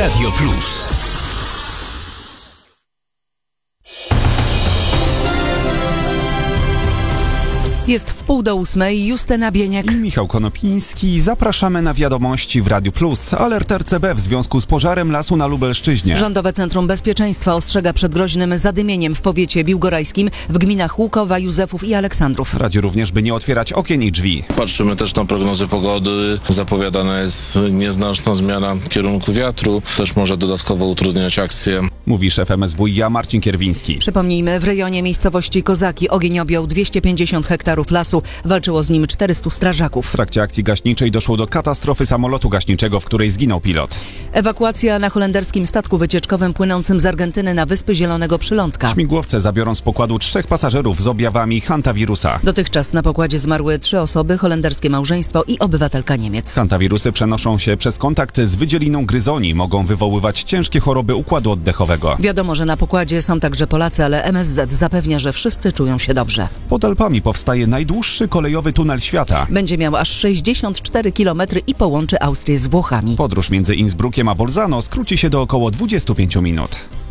Radio Plus. Jest 7:30, Justyna Bieniek i Michał Konopiński. Zapraszamy na wiadomości w Radiu Plus. Alert RCB w związku z pożarem lasu na Lubelszczyźnie. Rządowe Centrum Bezpieczeństwa ostrzega przed groźnym zadymieniem w powiecie biłgorajskim, w gminach Łukowa, Józefów i Aleksandrów. Radzi również, by nie otwierać okien i drzwi. Patrzymy też na prognozy pogody. Zapowiadana jest nieznaczna zmiana kierunku wiatru. Też może dodatkowo utrudniać akcję. Mówi szef MSWiA Marcin Kierwiński. Przypomnijmy, w rejonie miejscowości Kozaki ogień objął 250 hektarów lasu. Walczyło z nim 400 strażaków. W trakcie akcji gaśniczej doszło do katastrofy samolotu gaśniczego, w której zginął pilot. Ewakuacja na holenderskim statku wycieczkowym płynącym z Argentyny na Wyspy Zielonego Przylądka. Śmigłowce zabiorą z pokładu 3 pasażerów z objawami hantawirusa. Dotychczas na pokładzie zmarły 3 osoby, holenderskie małżeństwo i obywatelka Niemiec. Hantawirusy przenoszą się przez kontakt z wydzieliną gryzoni. Mogą wywoływać ciężkie choroby układu oddechowego. Wiadomo, że na pokładzie są także Polacy, ale MSZ zapewnia, że wszyscy czują się dobrze. Pod Alpami powstaje najdłuższy kolejowy tunel świata. Będzie miał aż 64 km i połączy Austrię z Włochami. Podróż między Innsbruckiem a Bolzano skróci się do około 25 minut.